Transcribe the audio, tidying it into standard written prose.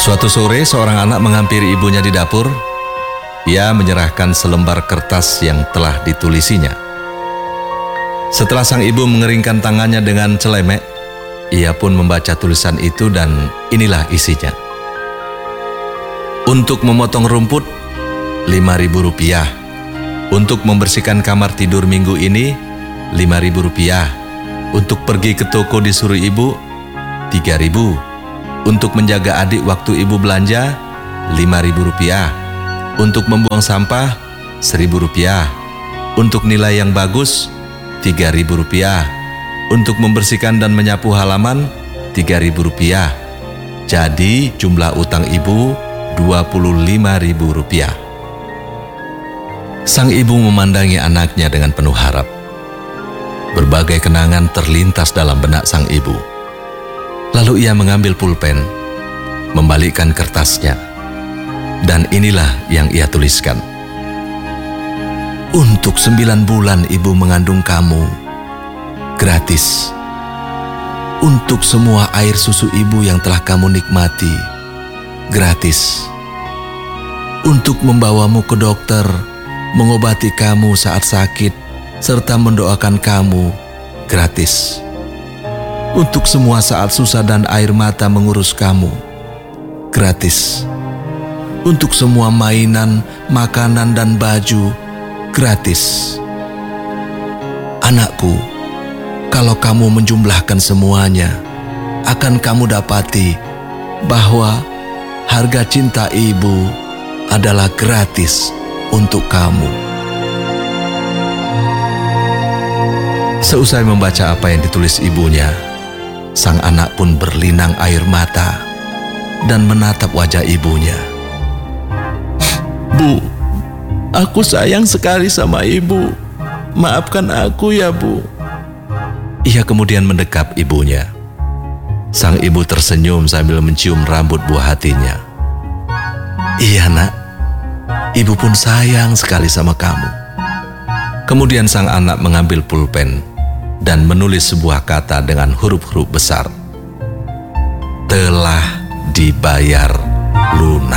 Suatu sore, seorang anak menghampiri ibunya di dapur. Ia menyerahkan selembar kertas yang telah ditulisinya. Setelah sang ibu mengeringkan tangannya dengan celemek, ia pun membaca tulisan itu dan inilah isinya. Untuk memotong rumput, Rp5.000. Untuk membersihkan kamar tidur minggu ini, Rp5.000. Untuk pergi ke toko disuruh ibu, Rp3.000. Untuk menjaga adik waktu ibu belanja, Rp5.000. Untuk membuang sampah, Rp1.000. Untuk nilai yang bagus, Rp3.000. Untuk membersihkan dan menyapu halaman, Rp3.000. Jadi jumlah utang ibu Rp25.000. Sang ibu memandangi anaknya dengan penuh harap. Berbagai kenangan terlintas dalam benak sang ibu. Lalu ia mengambil pulpen, membalikkan kertasnya, dan inilah yang ia tuliskan. Untuk 9 bulan ibu mengandung kamu, gratis. Untuk semua air susu ibu yang telah kamu nikmati, gratis. Untuk membawamu ke dokter, mengobati kamu saat sakit, serta mendoakan kamu, gratis. Untuk semua saat susah dan air mata mengurus kamu, gratis. Untuk semua mainan, makanan, dan baju, gratis. Anakku, kalau kamu menjumlahkan semuanya, akan kamu dapati bahwa harga cinta ibu adalah gratis untuk kamu. Seusai membaca apa yang ditulis ibunya, sang anak pun berlinang air mata dan menatap wajah ibunya. Bu, aku sayang sekali sama ibu. Maafkan aku ya, Bu. Ia kemudian mendekap ibunya. Sang ibu tersenyum sambil mencium rambut buah hatinya. Iya, Nak. Ibu pun sayang sekali sama kamu. Kemudian sang anak mengambil pulpen dan menulis sebuah kata dengan huruf-huruf besar. Telah dibayar lunas.